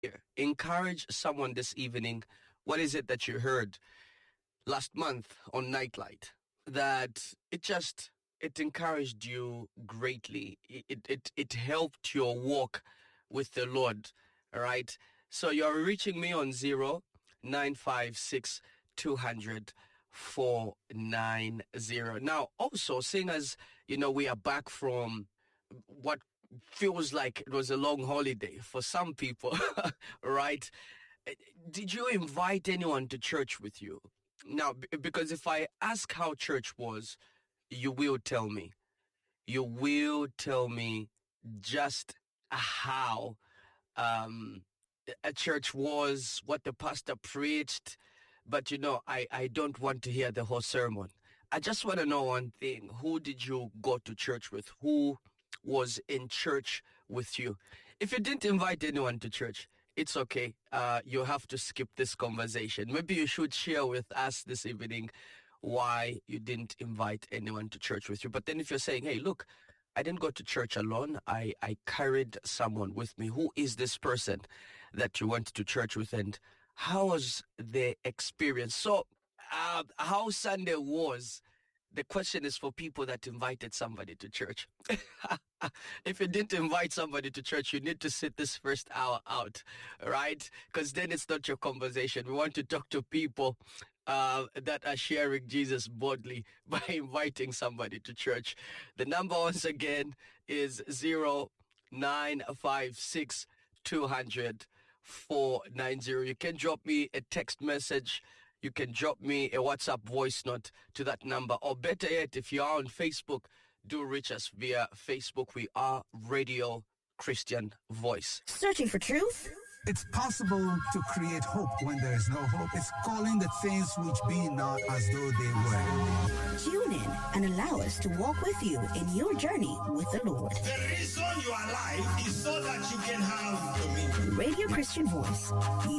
encourage someone this evening. What is it that you heard last month on Nightlight that it encouraged you greatly? It helped your walk with the Lord, all right? So you're reaching me on 0956 200 490. Now, also, seeing as, we are back from what feels like it was a long holiday for some people, right? Did you invite anyone to church with you? Now, because if I ask how church was, you will tell me. You will tell me just how a church was, what the pastor preached. But, I don't want to hear the whole sermon. I just want to know one thing. Who did you go to church with? Who was in church with you? If you didn't invite anyone to church, it's okay. You have to skip this conversation. Maybe you should share with us this evening why you didn't invite anyone to church with you. But then if you're saying, hey, look, I didn't go to church alone. I carried someone with me. Who is this person that you went to church with, and how was the experience? So how Sunday was, the question is for people that invited somebody to church. If you didn't invite somebody to church, you need to sit this first hour out, right? Because then it's not your conversation. We want to talk to people that are sharing Jesus boldly by inviting somebody to church. The number once again is 0956 200 490. You can drop me a text message. You can drop me a WhatsApp voice note to that number. Or better yet, if you are on Facebook, do reach us via Facebook. We are Radio Christian Voice. Searching for truth? It's possible to create hope when there is no hope. It's calling the things which be not as though they were. Tune in and allow us to walk with you in your journey with the Lord. The reason you are alive is so that you can have dominion. Radio Christian Voice.